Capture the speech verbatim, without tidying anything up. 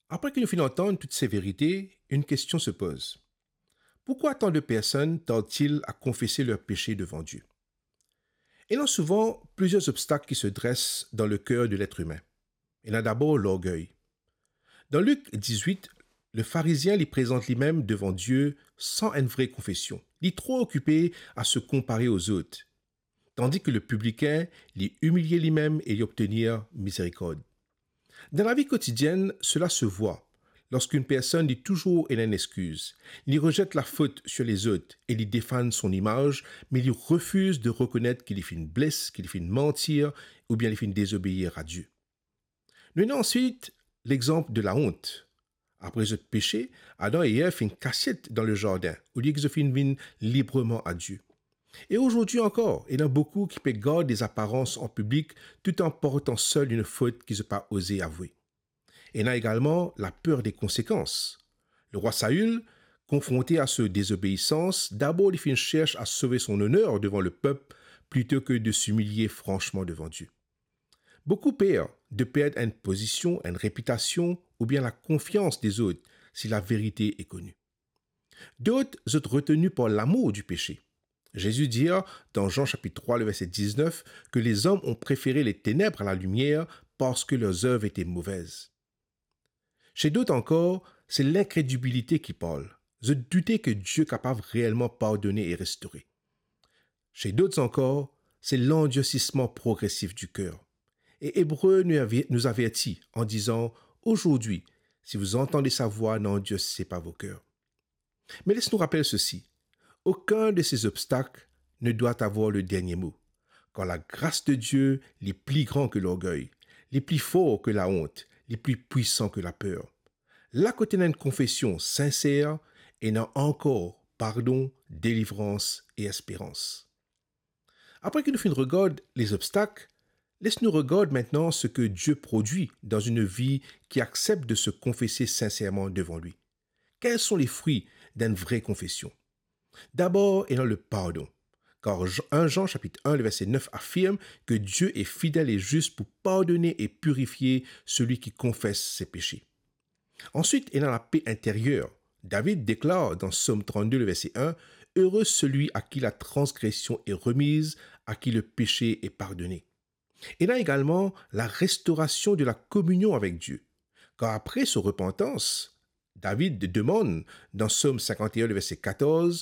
Après que nous finissons d'entendre toutes ces vérités, une question se pose. Pourquoi tant de personnes tardent-ils à confesser leurs péchés devant Dieu? Il y a souvent plusieurs obstacles qui se dressent dans le cœur de l'être humain. Il y a d'abord l'orgueil. Dans Luc dix-huit, le pharisien lui présente lui-même devant Dieu sans une vraie confession. Il est trop occupé à se comparer aux autres, tandis que le publicain lui humiliait lui-même et lui obtenir miséricorde. Dans la vie quotidienne, cela se voit. Lorsqu'une personne dit toujours et une excuse, il rejette la faute sur les autres et lui défend son image, mais il refuse de reconnaître qu'il est fait une blesse, qu'il est fait une mentir ou bien il est fait une désobéir à Dieu. Nous avons ensuite l'exemple de la honte. Après ce péché, Adam et Ève font une cassette dans le jardin, au lieu qu'ils offrent une vie librement à Dieu. Et aujourd'hui encore, il y en a beaucoup qui peuvent garder des apparences en public tout en portant seul une faute qu'ils n'ont pas osé avouer. Et il y a également la peur des conséquences. Le roi Saül, confronté à cette désobéissance, d'abord il cherche à sauver son honneur devant le peuple plutôt que de s'humilier franchement devant Dieu. Beaucoup peur de perdre une position, une réputation ou bien la confiance des autres si la vérité est connue. D'autres sont retenus par l'amour du péché. Jésus dit dans Jean chapitre trois, le verset dix-neuf, que les hommes ont préféré les ténèbres à la lumière parce que leurs œuvres étaient mauvaises. Chez d'autres encore, c'est l'incrédulité qui parle. Je doutais que Dieu est capable réellement pardonner et restaurer. Chez d'autres encore, c'est l'endurcissement progressif du cœur. Et Hébreu nous avertit en disant « Aujourd'hui, si vous entendez sa voix, n'endurcissez pas vos cœurs. » Mais laisse-nous rappeler ceci. Aucun de ces obstacles ne doit avoir le dernier mot, car la grâce de Dieu est plus grande que l'orgueil, est plus fort que la honte, est plus puissant que la peur. Là côté d'une confession sincère, et n'a encore pardon, délivrance et espérance. Après que nous finissons de regarder les obstacles, laisse-nous regarder maintenant ce que Dieu produit dans une vie qui accepte de se confesser sincèrement devant lui. Quels sont les fruits d'une vraie confession? D'abord, il y a le pardon. Car premier Jean chapitre un, le verset neuf affirme que Dieu est fidèle et juste pour pardonner et purifier celui qui confesse ses péchés. Ensuite, il y a la paix intérieure. David déclare dans Psaume trente-deux, le verset un, « Heureux celui à qui la transgression est remise, à qui le péché est pardonné. » Il y a également la restauration de la communion avec Dieu. Car après sa repentance, David demande dans Psaume cinquante et un, le verset quatorze,